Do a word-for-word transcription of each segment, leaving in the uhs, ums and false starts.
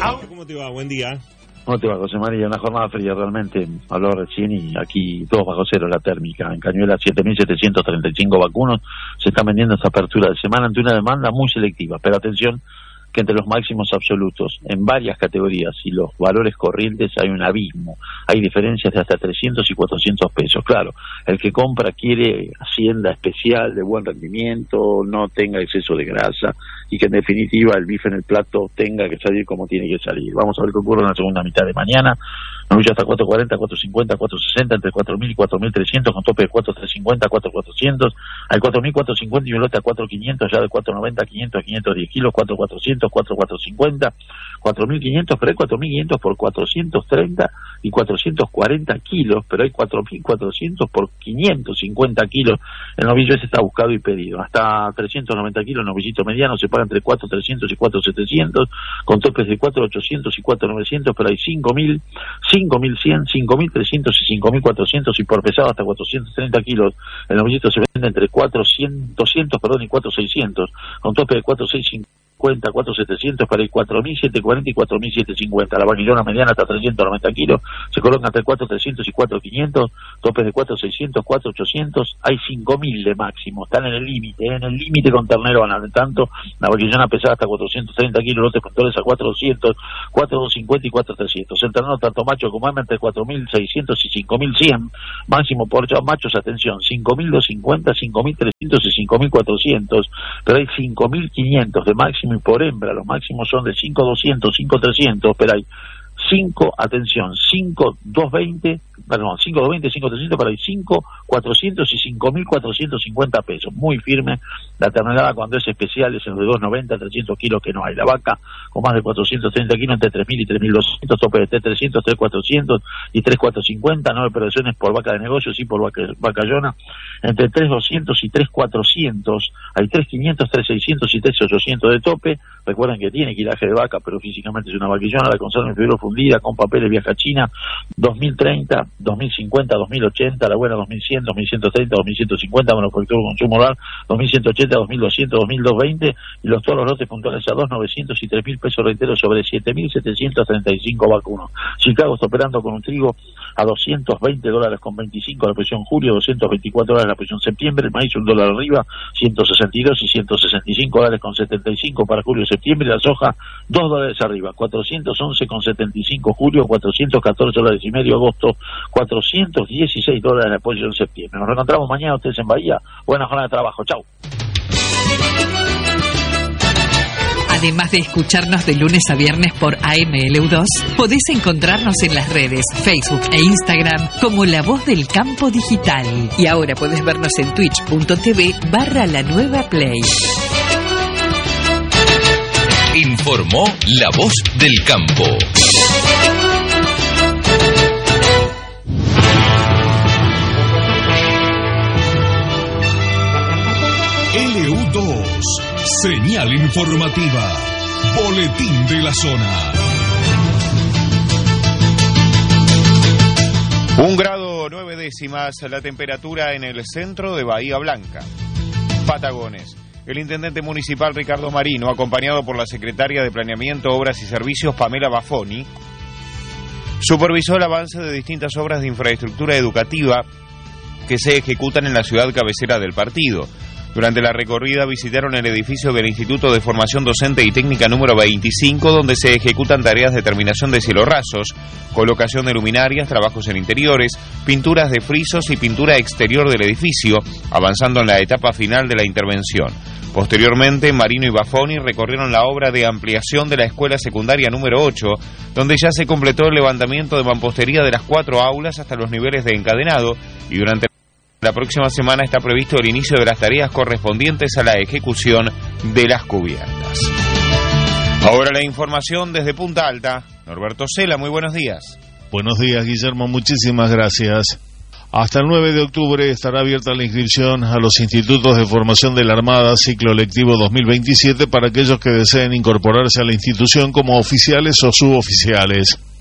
¿Cómo te va? Buen día. ¿Cómo te va, José María? Una jornada fría realmente, habló recién y aquí todos bajo cero la térmica. En Cañuelas siete mil setecientos treinta y cinco vacunos se están vendiendo esta apertura de semana ante una demanda muy selectiva. Pero atención, que entre los máximos absolutos en varias categorías y los valores corrientes hay un abismo. Hay diferencias de hasta trescientos y cuatrocientos pesos. Claro, el que compra quiere hacienda especial de buen rendimiento, no tenga exceso de grasa y que en definitiva el bife en el plato tenga que salir como tiene que salir. Vamos a ver qué ocurre en la segunda mitad de mañana. Novilla hasta cuatro cuarenta, cuatro cincuenta, cuatro sesenta, entre cuatro mil y cuatro mil trescientos, con tope de cuatro mil trescientos cincuenta, cuatro mil cuatrocientos, al cuatro mil cuatrocientos cincuenta y un lote a cuatro mil quinientos, ya de cuatro noventa a quinientos, quinientos diez kilos, cuatro mil cuatrocientos, cuatro mil cuatrocientos cincuenta, cuatro mil quinientos, pero hay cuatro mil quinientos por cuatrocientos treinta y cuatrocientos cuarenta kilos, pero hay cuatro mil cuatrocientos por quinientos cincuenta kilos. El novillo ese está buscado y pedido. Hasta trescientos noventa kilos, el novillito mediano se paga entre cuatro mil trescientos y cuatro mil setecientos, con topes de cuatro mil ochocientos y cuatro mil novecientos, pero hay cinco mil, cinco mil cien, cinco mil trescientos y cinco mil cuatrocientos, y por pesado hasta cuatrocientos treinta kilos, el novillito se vende entre cuatrocientos, doscientos, perdón, y cuatro mil seiscientos, con tope de cuatro mil seiscientos cincuenta, cuatro mil setecientos, para el cuatro mil setecientos cuarenta y cuatro mil setecientos cincuenta. La vaquillona mediana hasta trescientos noventa kilos se coloca entre cuatro mil trescientos y cuatro mil quinientos, topes de cuatro mil seiscientos, cuatro mil ochocientos, hay cinco mil de máximo, están en el límite, en el límite con ternero banal. En tanto, la vaquillona pesada hasta cuatrocientos treinta kilos, lotes puntuales a cuatro mil doscientos, cuatro mil doscientos cincuenta y cuatro mil trescientos. El ternero tanto macho como hembra entre cuatro mil seiscientos y cinco mil cien, máximo por machos, atención, cinco mil doscientos cincuenta, cinco mil trescientos y cinco mil cuatrocientos, pero hay cinco mil quinientos de máximo, y por hembra los máximos son de cinco mil doscientos, cinco mil trescientos, pero hay cinco, atención, cinco mil doscientos veinte, perdón, cinco mil doscientos veinte, cinco mil trescientos, pero hay cinco mil cuatrocientos y cinco mil cuatrocientos cincuenta pesos. Muy firme la ternera cuando es especial, es en de dos noventa, trescientos kilos que no hay. La vaca con más de cuatrocientos treinta kilos entre tres mil y tres mil doscientos, tope de tres mil trescientos, tres mil cuatrocientos y tres mil cuatrocientos cincuenta, nueve operaciones por vaca de negocio, sí por vaca, vacallona, entre tres mil doscientos y tres mil cuatrocientos, hay tres mil quinientos, tres mil seiscientos y tres mil ochocientos de tope. Recuerden que tiene quilaje de vaca, pero físicamente es una vaquillona, la conserva en fibra fundida, con papeles, viaja China, dos mil treinta, dos mil cincuenta, dos mil ochenta, la buena dos mil cien, dos mil ciento treinta, dos mil ciento cincuenta, bueno, por consumo oral, dos mil ciento ochenta, dos mil doscientos, dos mil doscientos veinte, y los todos los lotes puntuales a dos mil novecientos y tres mil pesos, reitero, sobre siete mil setecientos treinta y cinco vacunos. Chicago está operando con un trigo a doscientos veinte dólares con veinticinco la posición julio, doscientos veinticuatro dólares la posición septiembre, el maíz un dólar arriba, ciento sesenta y dos y ciento sesenta y cinco dólares con setenta y cinco para julio y septiembre, la soja dos dólares arriba, cuatrocientos once con setenta y cinco julio, cuatrocientos catorce dólares y medio agosto, cuatrocientos dieciséis dólares la posición septiembre. Nos reencontramos mañana ustedes en Bahía. Buena jornada de trabajo. Chau. Además de escucharnos de lunes a viernes por A M L U dos, podés encontrarnos en las redes Facebook e Instagram como La Voz del Campo Digital. Y ahora podés vernos en twitch.tv barra La Nueva Play. Informó La Voz del Campo. L U dos, señal informativa, boletín de la zona. Un grado nueve décimas la temperatura en el centro de Bahía Blanca, Patagones. El intendente municipal Ricardo Marino, acompañado por la secretaria de Planeamiento, Obras y Servicios Pamela Bafoni, supervisó el avance de distintas obras de infraestructura educativa que se ejecutan en la ciudad cabecera del partido. Durante la recorrida visitaron el edificio del Instituto de Formación Docente y Técnica número veinticinco, donde se ejecutan tareas de terminación de cielorrasos, colocación de luminarias, trabajos en interiores, pinturas de frisos y pintura exterior del edificio, avanzando en la etapa final de la intervención. Posteriormente, Marino y Bafoni recorrieron la obra de ampliación de la escuela secundaria número ocho, donde ya se completó el levantamiento de mampostería de las cuatro aulas hasta los niveles de encadenado, y durante la próxima semana está previsto el inicio de las tareas correspondientes a la ejecución de las cubiertas. Ahora la información desde Punta Alta. Norberto Cela, muy buenos días. Buenos días, Guillermo, muchísimas gracias. Hasta el nueve de octubre estará abierta la inscripción a los institutos de formación de la Armada ciclo lectivo dos mil veintisiete para aquellos que deseen incorporarse a la institución como oficiales o suboficiales.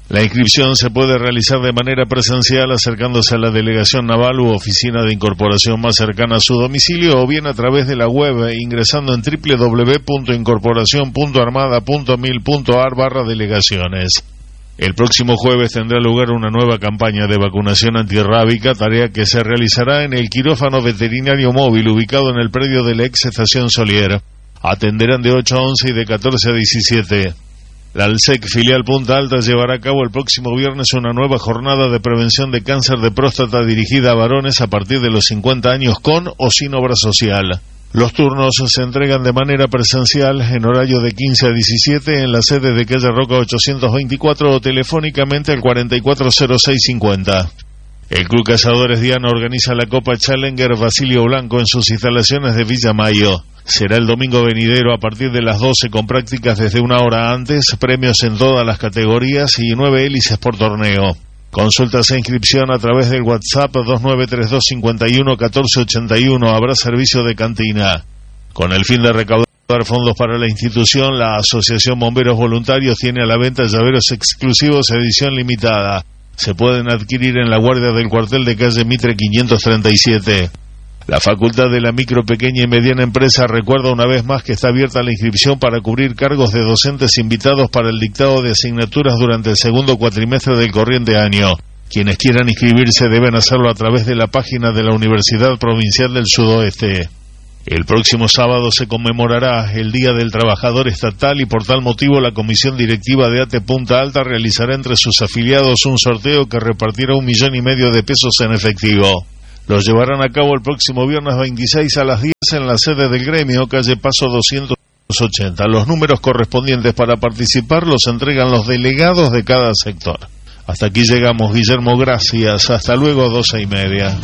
La inscripción se puede realizar de manera presencial acercándose a la delegación naval u oficina de incorporación más cercana a su domicilio o bien a través de la web ingresando en doble u doble u doble u punto incorporación punto armada punto mil punto a r barra delegaciones. El próximo jueves tendrá lugar una nueva campaña de vacunación antirrábica, tarea que se realizará en el quirófano veterinario móvil ubicado en el predio de la ex estación Solier. Atenderán de ocho a once y de catorce a diecisiete. La ALSEC filial Punta Alta llevará a cabo el próximo viernes una nueva jornada de prevención de cáncer de próstata dirigida a varones a partir de los cincuenta años con o sin obra social. Los turnos se entregan de manera presencial en horario de quince a diecisiete en la sede de calle Roca ochocientos veinticuatro o telefónicamente al cuarenta y cuatro cero seis cincuenta. El Club Cazadores Diana organiza la Copa Challenger Basilio Blanco en sus instalaciones de Villa Mayo. Será el domingo venidero a partir de las doce con prácticas desde una hora antes, premios en todas las categorías y nueve hélices por torneo. Consultas e inscripción a través del WhatsApp dos nueve tres dos cinco uno uno cuatro ocho uno. Habrá servicio de cantina. Con el fin de recaudar fondos para la institución, la Asociación Bomberos Voluntarios tiene a la venta llaveros exclusivos edición limitada. Se pueden adquirir en la guardia del cuartel de calle Mitre quinientos treinta y siete. La Facultad de la Micro, Pequeña y Mediana Empresa recuerda una vez más que está abierta la inscripción para cubrir cargos de docentes invitados para el dictado de asignaturas durante el segundo cuatrimestre del corriente año. Quienes quieran inscribirse deben hacerlo a través de la página de la Universidad Provincial del Sudoeste. El próximo sábado se conmemorará el Día del Trabajador Estatal y por tal motivo la Comisión Directiva de ATE Punta Alta realizará entre sus afiliados un sorteo que repartirá un millón y medio de pesos en efectivo. Los llevarán a cabo el próximo viernes veintiséis a las diez en la sede del gremio, calle Paso doscientos ochenta. Los números correspondientes para participar los entregan los delegados de cada sector. Hasta aquí llegamos, Guillermo, gracias. Hasta luego, doce y media.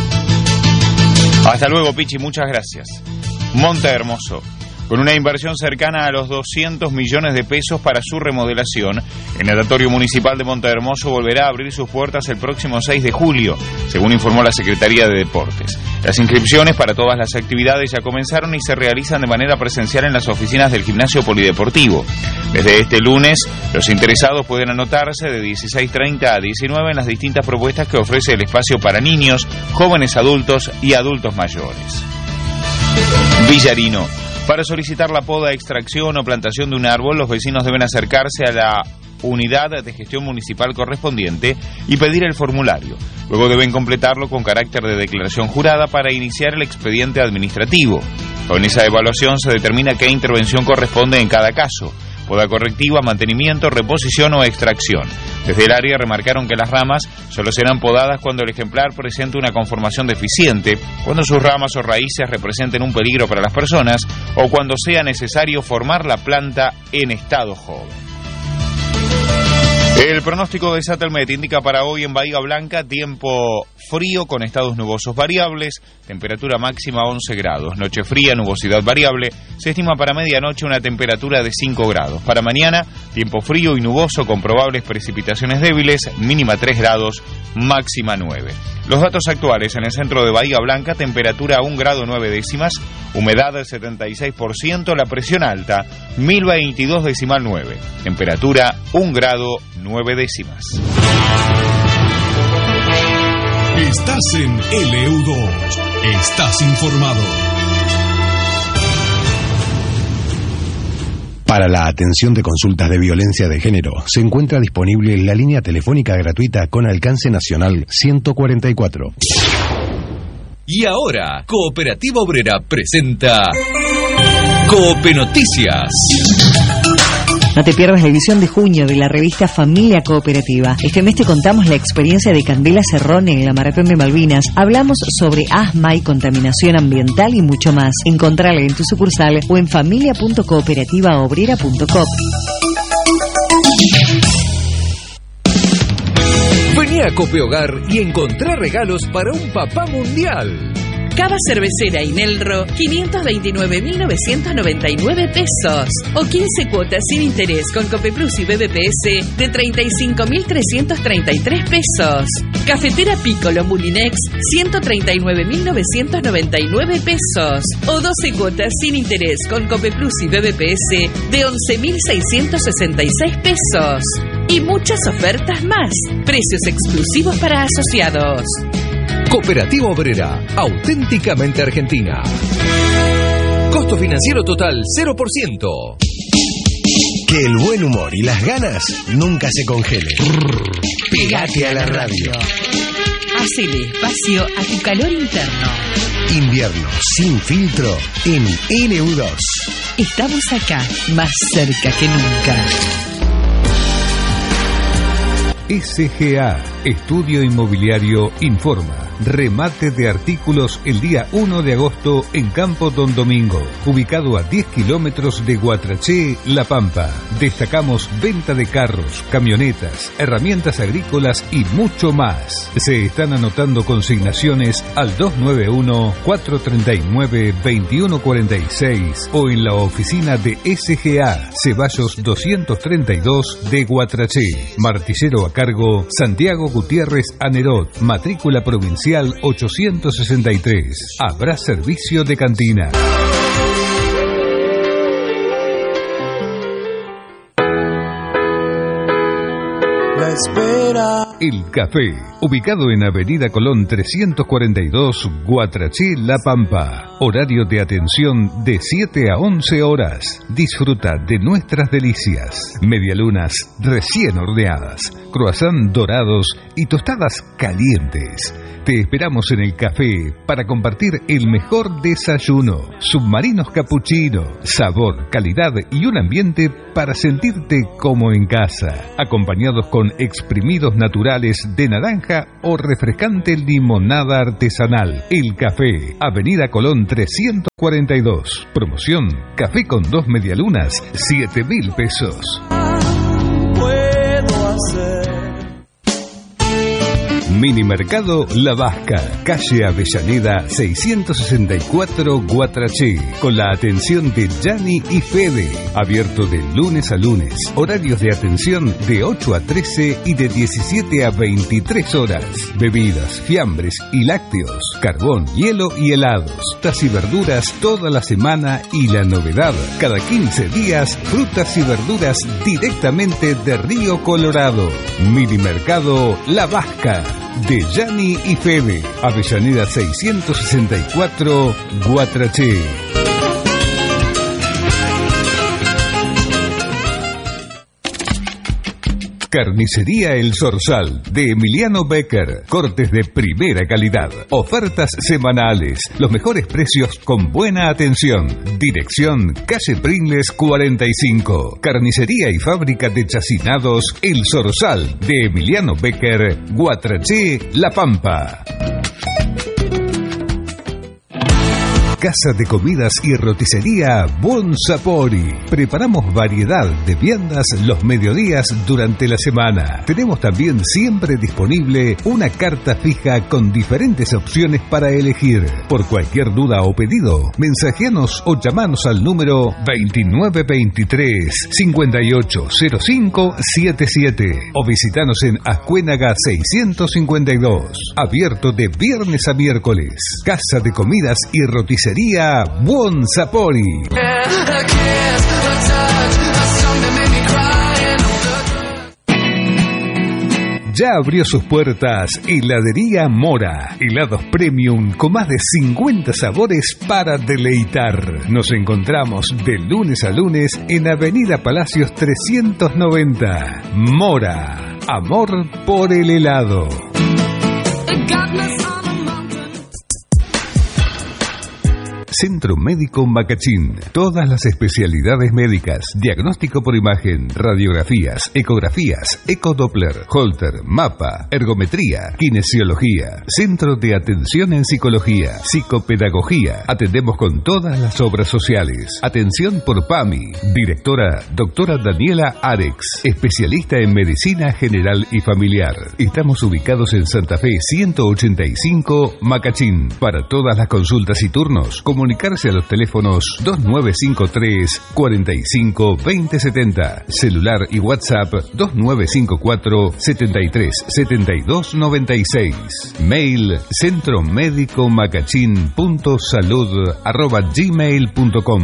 Hasta luego, Pichi, muchas gracias. Monte Hermoso. Con una inversión cercana a los doscientos millones de pesos para su remodelación, el Natatorio Municipal de Montehermoso volverá a abrir sus puertas el próximo seis de julio, según informó la Secretaría de Deportes. Las inscripciones para todas las actividades ya comenzaron y se realizan de manera presencial en las oficinas del Gimnasio Polideportivo. Desde este lunes, los interesados pueden anotarse de dieciséis treinta a diecinueve en las distintas propuestas que ofrece el espacio para niños, jóvenes adultos y adultos mayores. Villarino. Para solicitar la poda, extracción o plantación de un árbol, los vecinos deben acercarse a la unidad de gestión municipal correspondiente y pedir el formulario. Luego deben completarlo con carácter de declaración jurada para iniciar el expediente administrativo. Con esa evaluación se determina qué intervención corresponde en cada caso: poda correctiva, mantenimiento, reposición o extracción. Desde el área remarcaron que las ramas solo serán podadas cuando el ejemplar presente una conformación deficiente, cuando sus ramas o raíces representen un peligro para las personas o cuando sea necesario formar la planta en estado joven. El pronóstico de Satelmet indica para hoy en Bahía Blanca tiempo frío con estados nubosos variables, temperatura máxima once grados, noche fría, nubosidad variable, se estima para medianoche una temperatura de cinco grados. Para mañana, tiempo frío y nuboso con probables precipitaciones débiles, mínima tres grados, máxima nueve. Los datos actuales en el centro de Bahía Blanca: temperatura un grado nueve décimas, humedad del setenta y seis por ciento, la presión alta mil veintidós decimal nueve, temperatura un grado nueve décimas. Estás en L U dos, estás informado. Para la atención de consultas de violencia de género, se encuentra disponible la línea telefónica gratuita con alcance nacional ciento cuarenta y cuatro. Y ahora, Cooperativa Obrera presenta Coop Noticias. No te pierdas la edición de junio de la revista Familia Cooperativa. Este mes te contamos la experiencia de Candela Cerrone en la Maratón de Malvinas. Hablamos sobre asma y contaminación ambiental y mucho más. Encontrala en tu sucursal o en familia punto cooperativa obrera punto com. Vení a Cope Hogar y encontrá regalos para un papá mundial. Cava cervecera Inelro, quinientos veintinueve mil novecientos noventa y nueve pesos. O quince cuotas sin interés con Copeplus y B B P S de treinta y cinco mil trescientos treinta y tres pesos. Cafetera Piccolo Mulinex, ciento treinta y nueve mil novecientos noventa y nueve pesos. O doce cuotas sin interés con Copeplus y B B P S de once mil seiscientos sesenta y seis pesos. y muchas ofertas más. Precios exclusivos para asociados. Cooperativa Obrera, auténticamente argentina. Costo financiero total cero por ciento. Que el buen humor y las ganas nunca se congelen. Pegate a la radio. Hacele espacio a tu calor interno. Invierno sin filtro en L U dos. Estamos acá, más cerca que nunca. S G A, Estudio Inmobiliario, informa. Remate de artículos el día uno de agosto en Campo Don Domingo, ubicado a diez kilómetros de Guatraché, La Pampa. Destacamos venta de carros, camionetas, herramientas agrícolas y mucho más. Se están anotando consignaciones al dos nueve uno, cuatro tres nueve, dos uno cuatro seis o en la oficina de S G A, Ceballos doscientos treinta y dos de Guatraché. Martillero a cargo Santiago Gutiérrez Anerot, matrícula provincial ochocientos sesenta y tres. Habrá servicio de cantina. La espera. El Café, ubicado en Avenida Colón trescientos cuarenta y dos, Guatraché, La Pampa. Horario de atención de siete a once horas. Disfruta de nuestras delicias. Medialunas recién horneadas, croissant dorados y tostadas calientes. Te esperamos en el café para compartir el mejor desayuno. Submarinos capuchino, sabor, calidad y un ambiente para sentirte como en casa. Acompañados con exprimidos naturales de naranja o refrescante limonada artesanal. El Café, Avenida Colón trescientos cuarenta y dos. Promoción, café con dos medialunas, siete mil pesos. Puedo hacer. Minimercado La Vasca, calle Avellaneda seiscientos sesenta y cuatro, Guatraché, con la atención de Gianni y Fede. Abierto de lunes a lunes. Horarios de atención de ocho a trece y de diecisiete a veintitrés horas. Bebidas, fiambres y lácteos, carbón, hielo y helados. Frutas y verduras toda la semana y la novedad, cada quince días, frutas y verduras directamente de Río Colorado. Minimercado La Vasca, de Gianni y Fede, Avellaneda seiscientos sesenta y cuatro, Guatraché. Carnicería El Zorzal, de Emiliano Becker. Cortes de primera calidad. Ofertas semanales. Los mejores precios con buena atención. Dirección calle Pringles cuarenta y cinco. Carnicería y fábrica de chacinados El Zorzal, de Emiliano Becker, Guatraché, La Pampa. Casa de comidas y roticería Buon Sapori. Preparamos variedad de viandas los mediodías durante la semana. Tenemos también siempre disponible una carta fija con diferentes opciones para elegir. Por cualquier duda o pedido, mensajeanos o llamanos al número veintinueve veintitrés, cincuenta y ocho cero cinco setenta y siete o visitanos en Ascuénaga seiscientos cincuenta y dos. Abierto de viernes a miércoles. Casa de comidas y roticería Buon Sapori. Ya abrió sus puertas Heladería Mora. Helados premium con más de cincuenta sabores para deleitar. Nos encontramos de lunes a lunes en Avenida Palacios trescientos noventa. Mora. Amor por el helado. Centro Médico Macachín. Todas las especialidades médicas, diagnóstico por imagen, radiografías, ecografías, ecodoppler, holter, mapa, ergometría, kinesiología. Centro de atención en psicología, psicopedagogía. Atendemos con todas las obras sociales. Atención por PAMI. Directora, doctora Daniela Arex, especialista en medicina general y familiar. Estamos ubicados en Santa Fe ciento ochenta y cinco, Macachín. Para todas las consultas y turnos, comunicarse a los teléfonos dos nueve cinco tres, cuarenta y cinco, veinte setenta, celular y WhatsApp dos nueve cinco cuatro, setenta y tres, setenta y dos noventa y seis, mail centromédicomacachín punto salud arroba gmail punto com.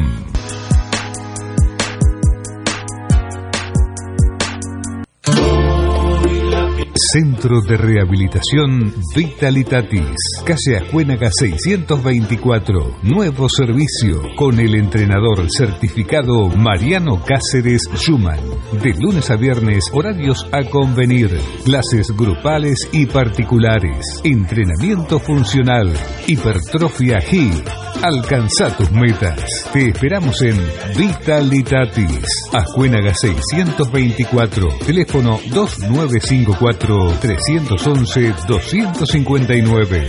Centro de Rehabilitación Vitalitatis, calle Ascuénaga seiscientos veinticuatro. Nuevo servicio con el entrenador certificado Mariano Cáceres Schumann. De lunes a viernes, horarios a convenir. Clases grupales y particulares. Entrenamiento funcional. Hipertrofia G I. Alcanza tus metas. Te esperamos en Vitalitatis, Ascuénaga seiscientos veinticuatro. Teléfono dos nueve cinco cuatro, tres uno uno, dos cinco nueve.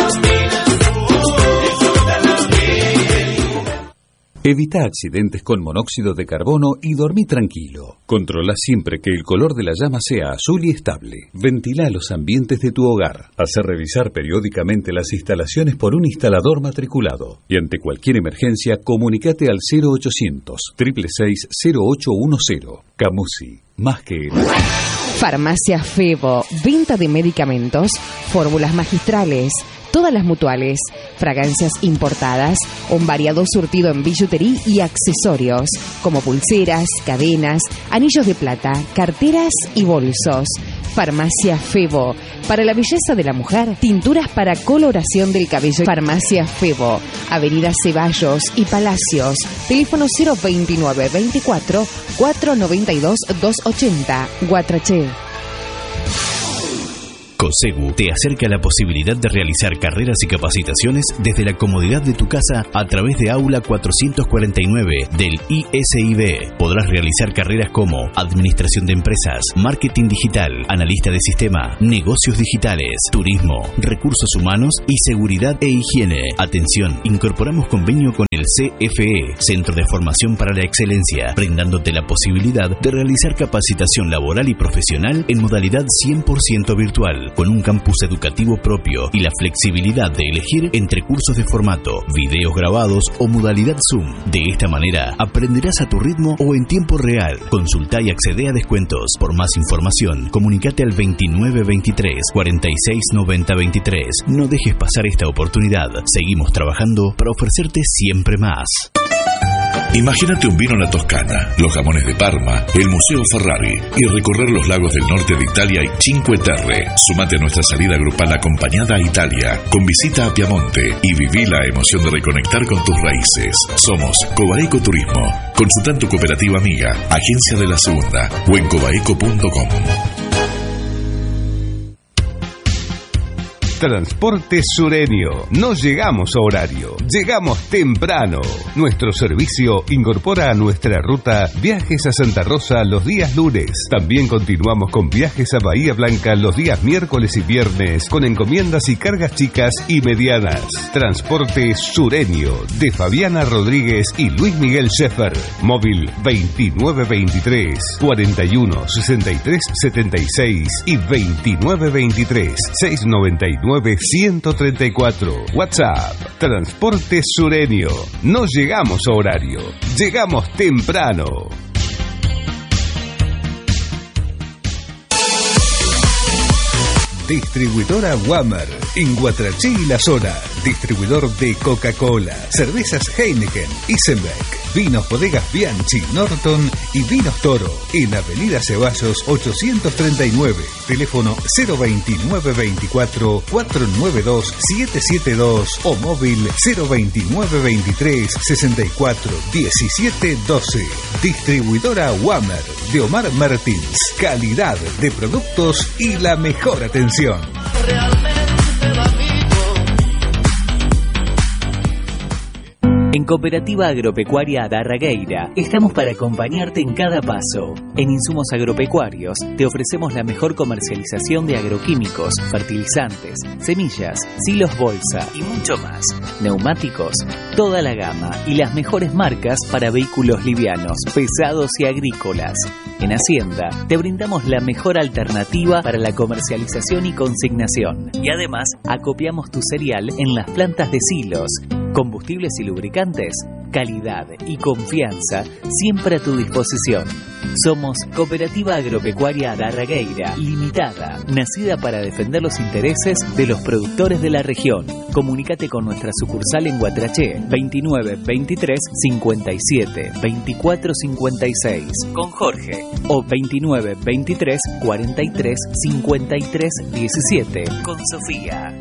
Evita accidentes con monóxido de carbono y dormí tranquilo. Controla siempre que el color de la llama sea azul y estable. Ventila los ambientes de tu hogar. Hace revisar periódicamente las instalaciones por un instalador matriculado. Y ante cualquier emergencia, comunícate al cero ochocientos, seis seis seis, cero ocho uno cero. Camusi, más que el... Farmacia Febo, venta de medicamentos, fórmulas magistrales, todas las mutuales, fragancias importadas, un variado surtido en billutería y accesorios, como pulseras, cadenas, anillos de plata, carteras y bolsos. Farmacia Febo, para la belleza de la mujer, tinturas para coloración del cabello. Farmacia Febo, Avenida Ceballos y Palacios, teléfono cero veintinueve veinticuatro, cuatrocientos noventa y dos, doscientos ochenta, Guatraché. COSEGU te acerca la posibilidad de realizar carreras y capacitaciones desde la comodidad de tu casa a través de Aula cuatrocientos cuarenta y nueve del I S I B. Podrás realizar carreras como Administración de Empresas, Marketing Digital, Analista de Sistema, Negocios Digitales, Turismo, Recursos Humanos y Seguridad e Higiene. Atención, incorporamos convenio con el C F E, Centro de Formación para la Excelencia, brindándote la posibilidad de realizar capacitación laboral y profesional en modalidad cien por ciento virtual, con un campus educativo propio y la flexibilidad de elegir entre cursos de formato, videos grabados o modalidad Zoom. De esta manera, aprenderás a tu ritmo o en tiempo real. Consulta y accede a descuentos. Por más información, comunícate al veintinueve veintitrés, cuarenta y seis noventa veintitrés. No dejes pasar esta oportunidad. Seguimos trabajando para ofrecerte siempre más. Imagínate un vino en la Toscana, los jamones de Parma, el Museo Ferrari y recorrer los lagos del norte de Italia y Cinque Terre. Súmate a nuestra salida grupal acompañada a Italia, con visita a Piamonte y viví la emoción de reconectar con tus raíces. Somos Cobaeco Turismo. Consulta en tu cooperativa amiga, Agencia de la Segunda o en cobaeco punto com. Transporte Sureño. No llegamos a horario, llegamos temprano. Nuestro servicio incorpora a nuestra ruta viajes a Santa Rosa los días lunes. También continuamos con viajes a Bahía Blanca los días miércoles y viernes, con encomiendas y cargas chicas y medianas. Transporte Sureño, de Fabiana Rodríguez y Luis Miguel Scheffer. Móvil veintinueve veintitrés, cuarenta y uno, sesenta y tres setenta y seis y veintinueve veintitrés, seiscientos noventa y nueve, ciento treinta y cuatro. WhatsApp. Transporte Sureño. No llegamos a horario, llegamos temprano. Distribuidora Wammer, en Guatraché y la zona. Distribuidor de Coca-Cola, cervezas Heineken, Isenbeck, vinos bodegas Bianchi, Norton y vinos Toro. En Avenida Ceballos ochocientos treinta y nueve. Teléfono cero veintinueve veinticuatro, cuatrocientos noventa y dos, setecientos setenta y dos o móvil cero veintinueve veintitrés, sesenta y cuatro, diecisiete doce. Distribuidora Wammer de Omar Martins. Calidad de productos y la mejor atención. En Cooperativa Agropecuaria Darragueira estamos para acompañarte en cada paso. En Insumos Agropecuarios te ofrecemos la mejor comercialización de agroquímicos, fertilizantes, semillas, silos bolsa y mucho más. Neumáticos, toda la gama y las mejores marcas para vehículos livianos, pesados y agrícolas. En Hacienda te brindamos la mejor alternativa para la comercialización y consignación. Y además acopiamos tu cereal en las plantas de silos. Combustibles y lubricantes, calidad y confianza siempre a tu disposición. Somos Cooperativa Agropecuaria Darragueira Limitada, nacida para defender los intereses de los productores de la región. Comunícate con nuestra sucursal en Guatraché, veintinueve veintitrés cincuenta y siete veinticuatro cincuenta y seis, con Jorge, o veintinueve veintitrés cuarenta y tres cincuenta y tres diecisiete, con Sofía.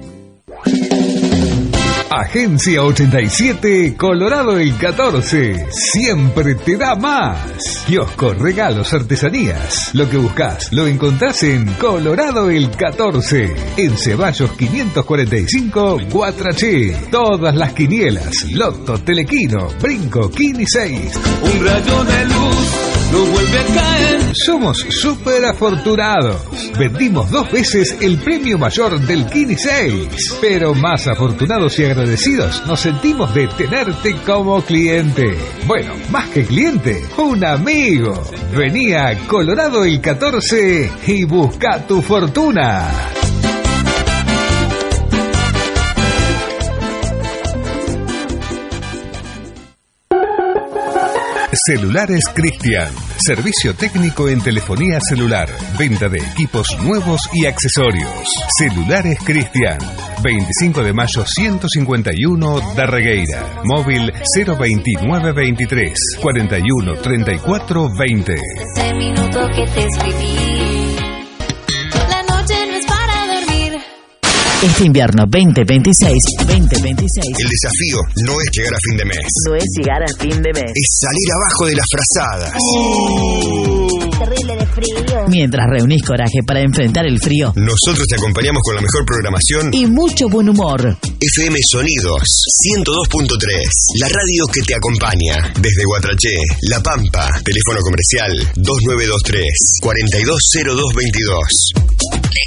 Agencia ochenta y siete, Colorado el catorce, siempre te da más. Kiosco, regalos, artesanías. Lo que buscas lo encontrás en Colorado el catorce, en Ceballos quinientos cuarenta y cinco, Guatraché. Todas las quinielas, loto, telequino, brinco, quini seis. Un rayo de luz no vuelve a caer. Somos súper afortunados. Vendimos dos veces el premio mayor del quini seis. Pero más afortunados y agradecidos nos sentimos de tenerte como cliente. Bueno, más que cliente, un amigo. Vení a Colorado el catorce y busca tu fortuna. Celulares Cristian. Servicio técnico en telefonía celular. Venta de equipos nuevos y accesorios. Celulares Cristian. veinticinco de mayo ciento cincuenta y uno, Darregueira. Móvil cero veintinueve veintitrés cuarenta y uno treinta y cuatro veinte. Ese minuto que te escribí. La noche no es para dormir. Este invierno veinte veintiséis, veinte veintiséis. El desafío no es llegar a fin de mes. No es llegar a fin de mes. Es salir abajo de las frazadas. Uh. Terrible de frío. Mientras reunís coraje para enfrentar el frío, nosotros te acompañamos con la mejor programación y mucho buen humor. F M Sonidos ciento dos punto tres, la radio que te acompaña desde Guatraché, La Pampa. Teléfono comercial dos nueve dos tres, cuatro dos cero dos dos dos.